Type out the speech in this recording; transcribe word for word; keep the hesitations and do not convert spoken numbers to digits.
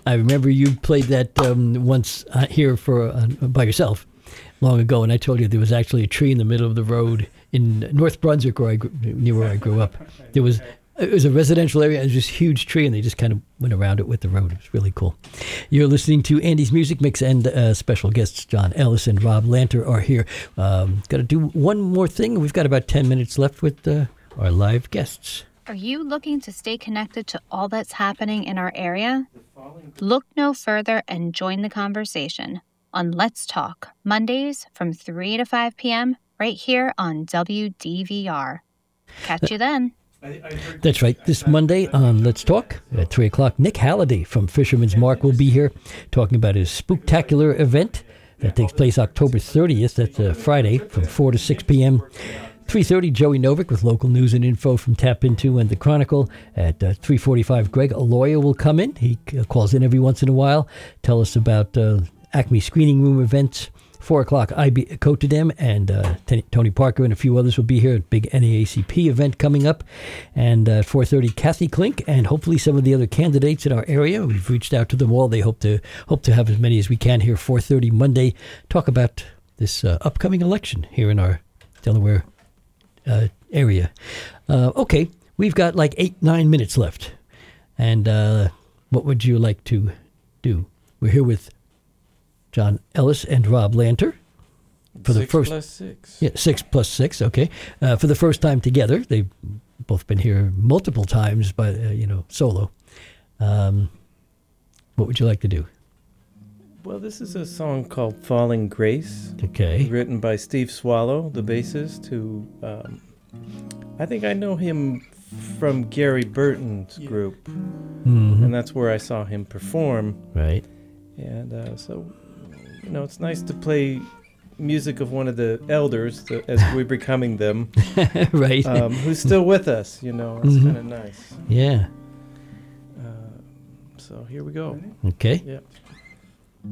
I remember you played that um, once uh, here for uh, by yourself long ago, and I told you there was actually a tree in the middle of the road in North Brunswick, where I grew, near where I grew up. There was it was a residential area, and it was this huge tree, and they just kind of went around it with the road. It was really cool. You're listening to Andy's Music Mix, and uh, special guests John Ellis and Rob Lanter are here. Um, got to do one more thing. We've got about ten minutes left with uh, our live guests. Are you looking to stay connected to all that's happening in our area? Look no further and join the conversation on Let's Talk, Mondays from three to five p.m. right here on W D V R. Catch you then. That's right. This Monday on Let's Talk at three o'clock, Nick Halliday from Fisherman's Mark will be here talking about his spooktacular event that takes place October thirtieth. That's a Friday from four to six p.m. three thirty, Joey Novick with local news and info from Tap Into and The Chronicle. At uh, three forty-five, Greg Aloya will come in. He uh, calls in every once in a while, tell us about uh, Acme Screening Room events. four o'clock, I B Cotodem and uh, T- Tony Parker and a few others will be here at big N double A C P event coming up. And at uh, four thirty, Kathy Klink and hopefully some of the other candidates in our area. We've reached out to them all. They hope to hope to have as many as we can here. four thirty Monday, talk about this uh, upcoming election here in our Delaware uh, area. Uh, okay, we've got like eight, nine minutes left. And uh, what would you like to do? We're here with John Ellis and Rob Lanter for the six first plus six. Yeah, six plus six. Okay, uh, for the first time together. They've both been here multiple times, but uh, you know, solo. Um, what would you like to do? Well, this is a song called "Falling Grace." Okay, written by Steve Swallow, the bassist. Who um, I think I know him from Gary Burton's group, mm-hmm. and that's where I saw him perform. Right, and uh, so. You know, it's nice to play music of one of the elders, the, as we're becoming them, right? Um, who's still with us. You know, it's mm-hmm. kind of nice. Yeah. Uh, so here we go. Okay. Yep.